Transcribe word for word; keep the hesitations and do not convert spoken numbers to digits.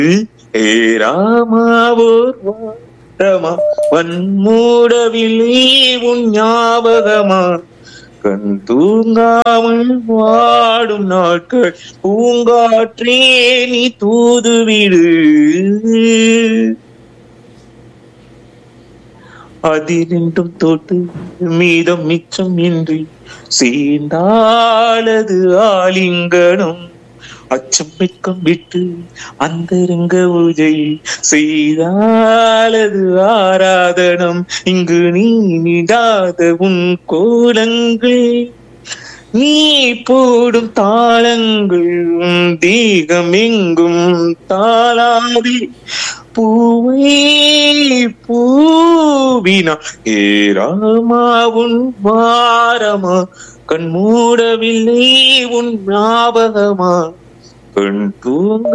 ஏ ராமாவோர் வாரமா வன்மூடவில்லை உன் ஞாபகமா கண் தூங்காமல் வாடும் நாட்கள் பூங்காற்றே நீ தூதுவிடு அதிரெண்டும் தோட்டு மீதம் மிச்சம் இன்றி சேர்ந்தாலது ஆலிங்கனம் அச்சம் வெட்கம் விட்டு அந்தரங்க பூஜை செய்தாலது ஆராதனம் இங்கு நீ நிடாத உன் கோலங்கள் நீ போடும் தாளங்கள் தேகம் எங்கும் தாளாதி பூவை பூவினா ஏராமா உன் வாரமா கண் மூடவில்லை உன் ஞாபகமா கண் தூங்க